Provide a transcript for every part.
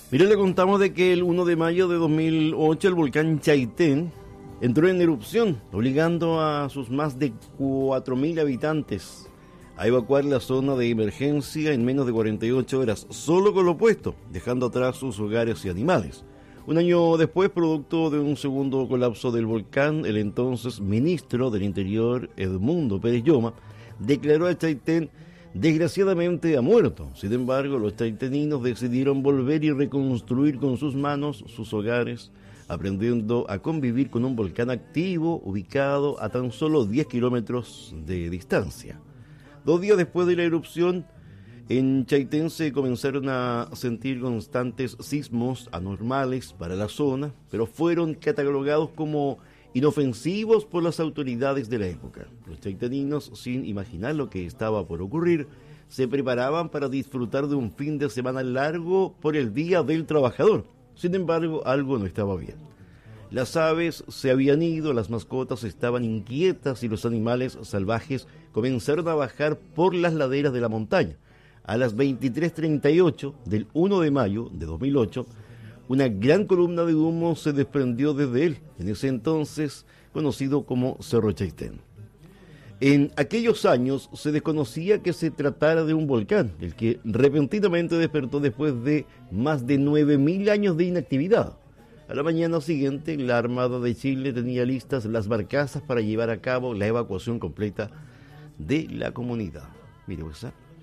Mire, le contamos de que el 1 de mayo de 2008 el volcán Chaitén entró en erupción, obligando a sus más de 4.000 habitantes a evacuar la zona de emergencia en menos de 48 horas, solo con lo opuesto, dejando atrás sus hogares y animales. Un año después, producto de un segundo colapso del volcán, el entonces ministro del Interior, Edmundo Pérez Lloma, declaró a Chaitén desgraciadamente ha muerto. Sin embargo, los chaiteninos decidieron volver y reconstruir con sus manos sus hogares, aprendiendo a convivir con un volcán activo ubicado a tan solo 10 kilómetros de distancia. 2 días después de la erupción, en Chaitén se comenzaron a sentir constantes sismos anormales para la zona, pero fueron catalogados como inofensivos por las autoridades de la época. Los chaiteninos, sin imaginar lo que estaba por ocurrir, se preparaban para disfrutar de un fin de semana largo por el Día del Trabajador. Sin embargo, algo no estaba bien. Las aves se habían ido, las mascotas estaban inquietas y los animales salvajes comenzaron a bajar por las laderas de la montaña. A las 23:38 del 1 de mayo de 2008, una gran columna de humo se desprendió desde él, en ese entonces conocido como Cerro Chaitén. En aquellos años se desconocía que se tratara de un volcán, el que repentinamente despertó después de más de 9.000 años de inactividad. A la mañana siguiente, la Armada de Chile tenía listas las barcazas para llevar a cabo la evacuación completa de la comunidad. Mire, pues,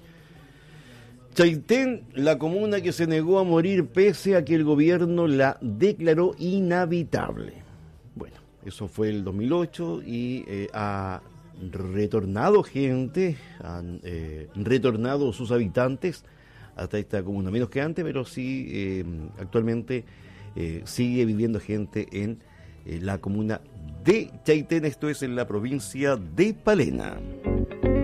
Chaitén, la comuna que se negó a morir pese a que el gobierno la declaró inhabitable. Bueno, eso fue el 2008 y ha retornado gente, han retornado sus habitantes hasta esta comuna, menos que antes, pero sí actualmente sigue viviendo gente en la comuna de Chaitén, esto es en la provincia de Palena.